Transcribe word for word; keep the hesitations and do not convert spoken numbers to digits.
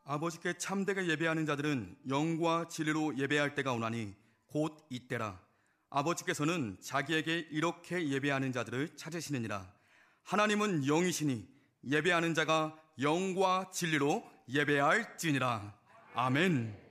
아버지께 참되게 예배하는 자들은 영과 진리로 예배할 때가 오나니 곧 이때라. 아버지께서는 자기에게 이렇게 예배하는 자들을 찾으시느니라. 하나님은 영이시니 예배하는 자가 영과 진리로 예배할지니라. 아멘.